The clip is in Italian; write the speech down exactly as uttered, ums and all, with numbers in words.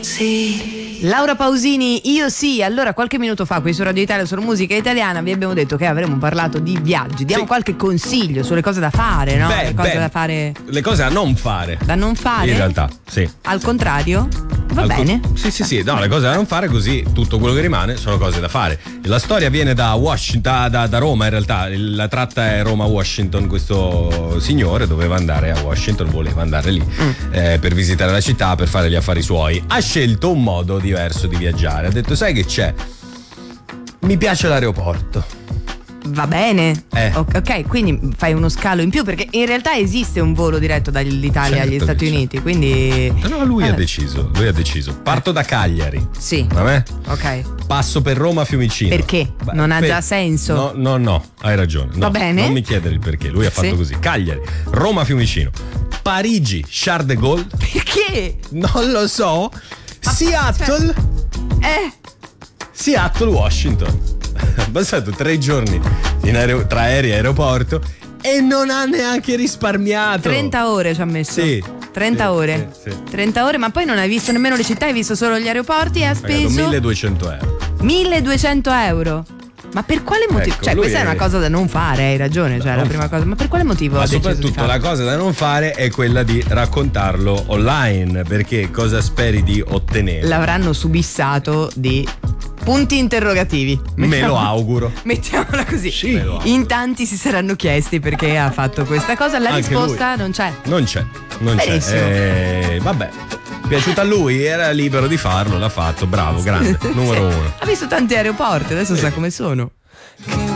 Sì. Laura Pausini, io sì. Allora, qualche minuto fa qui su Radio Italia, sulla musica italiana, vi abbiamo detto che avremmo parlato di viaggi. Diamo sì. qualche consiglio sulle cose da fare, no? Beh, le cose beh, da fare. Le cose da non fare. Da non fare? In realtà, sì. Al contrario? Va Al bene. co- sì, sì, sì. No, le cose da non fare, così tutto quello che rimane sono cose da fare. La storia viene da Washington, da, da, da Roma in realtà. La tratta è Roma-Washington. Questo signore doveva andare a Washington, voleva andare lì mm. eh, per visitare la città, per fare gli affari suoi. Ha scelto un modo diverso di viaggiare. Ha detto, sai che c'è? Mi piace l'aeroporto. Va bene, eh. ok, quindi fai uno scalo in più, perché in realtà esiste un volo diretto dall'Italia certo agli Stati certo. Uniti, quindi no, lui allora. ha deciso, lui ha deciso. Parto da Cagliari. Sì. Vabbè? Ok. Passo per Roma Fiumicino. Perché? Beh, non ha per... già senso. No, no, no, hai ragione. No, Va bene. Non mi chiedere il perché, lui ha fatto sì. così. Cagliari, Roma Fiumicino, Parigi, Charles de Gaulle. Perché? Non lo so. Ma Seattle. Eh. Seattle, Washington. Ha passato tre giorni in aer- tra aereo e aeroporto e non ha neanche risparmiato. trenta ore ci ha messo. Sì. trenta sì, ore. Sì, sì. trenta ore, ma poi non hai visto nemmeno le città, hai visto solo gli aeroporti e ha speso milleduecento euro. milleduecento euro. Ma per quale motivo? Ecco, cioè, questa è... è una cosa da non fare, hai ragione, cioè la prima cosa. Ma per quale motivo? Ma ha deciso soprattutto di la cosa da non fare è quella di raccontarlo online, perché cosa speri di ottenere? L'avranno subissato di punti interrogativi. Me lo auguro. Mettiamola così. Sì. In tanti si saranno chiesti perché ha fatto questa cosa. La Anche risposta lui. non c'è. Non c'è, non Benissimo. c'è. Eh, vabbè. Piaciuta a lui, era libero di farlo, l'ha fatto, bravo, grande, numero uno. Ha visto tanti aeroporti, adesso sì. sa come sono.